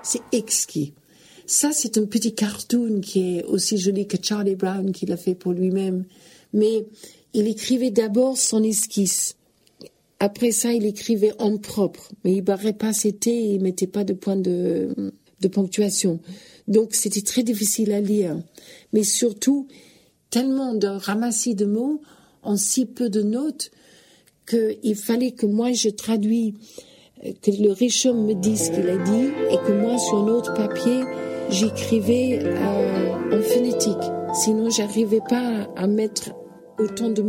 c'est exquis. Ça, c'est un petit cartoon qui est aussi joli que Charlie Brown qui l'a fait pour lui-même. Mais il écrivait d'abord son esquisse. Après ça, il écrivait en propre. Mais il barrait pas ses T et il mettait pas de point de ponctuation. Donc, c'était très difficile à lire. Mais surtout, tellement de ramassis de mots en si peu de notes qu'il fallait que moi, je traduis, que le richomme me dise ce qu'il a dit et que moi, sur un autre papier, j'écrivais en phonétique. Sinon, j'arrivais pas à mettre autant de